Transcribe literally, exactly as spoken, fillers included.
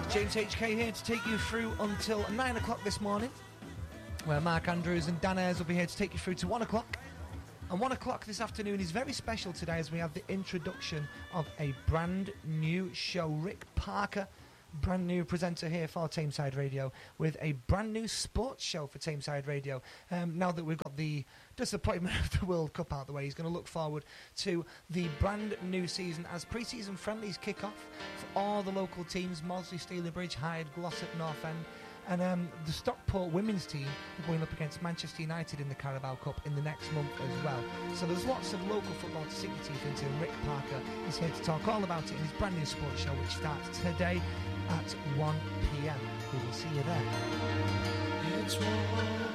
James H K here to take you through until nine o'clock this morning, where Mark Andrews and Dan Ayres will be here to take you through to one o'clock. And one o'clock this afternoon is very special today as we have the introduction of a brand new show. Rick Parker, brand new presenter here for Tameside Radio, with a brand new sports show for Tameside Radio. Um, now that we've got the disappointment of the World Cup out of the way, he's going to look forward to the brand new season as pre-season friendlies kick off for all the local teams: Mossley, Stalybridge, Hyde, Glossop, North End. And um, the Stockport women's team are going up against Manchester United in the Carabao Cup in the next month as well. So there's lots of local football to sink your teeth into, and Rick Parker is here to talk all about it in his brand new sports show, which starts today at one p.m. We will see you there. It's one.